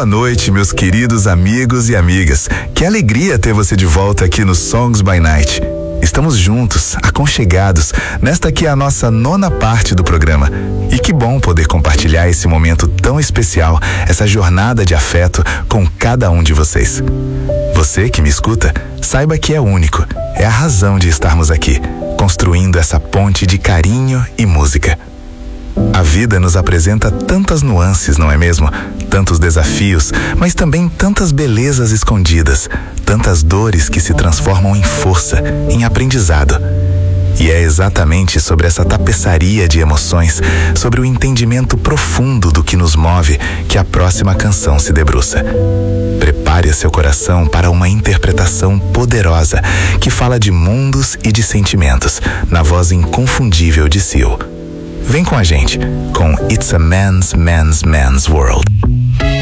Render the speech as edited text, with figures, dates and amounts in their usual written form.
Boa noite, meus queridos amigos e amigas. Que alegria ter você de volta aqui no Songs by Night. Estamos juntos, aconchegados, nesta que é a nossa 9ª parte do programa. E que bom poder compartilhar esse momento tão especial, essa jornada de afeto com cada um de vocês. Você que me escuta, saiba que é único. É a razão de estarmos aqui, construindo essa ponte de carinho e música. A vida nos apresenta tantas nuances, não é mesmo? Tantos desafios, mas também tantas belezas escondidas, tantas dores que se transformam em força, em aprendizado. E é exatamente sobre essa tapeçaria de emoções, sobre o entendimento profundo do que nos move, que a próxima canção se debruça. Prepare seu coração para uma interpretação poderosa que fala de mundos e de sentimentos, na voz inconfundível de Seal. Vem com a gente, com It's a Man's World.